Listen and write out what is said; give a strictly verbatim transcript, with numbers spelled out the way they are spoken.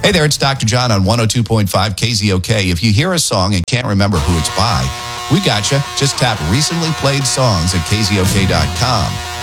Hey there, it's Doctor John on one oh two point five K Z O K. If you hear a song and can't remember who it's by, we gotcha. Just tap recently played songs at K Z O K dot com.